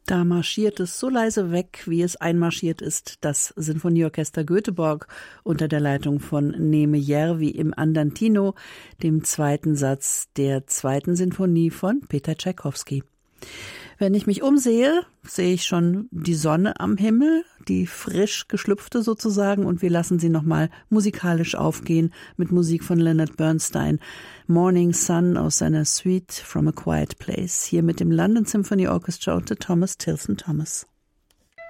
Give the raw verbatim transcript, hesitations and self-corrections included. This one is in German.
Da marschiert es so leise weg, wie es einmarschiert ist, das Sinfonieorchester Göteborg unter der Leitung von Neeme Järvi im Andantino, dem zweiten Satz der zweiten Sinfonie von Peter Tschaikowski. Wenn ich mich umsehe, sehe ich schon die Sonne am Himmel, die frisch geschlüpfte sozusagen, und wir lassen sie nochmal musikalisch aufgehen mit Musik von Leonard Bernstein, Morning Sun aus seiner Suite From a Quiet Place, hier mit dem London Symphony Orchestra unter Thomas Tilson Thomas.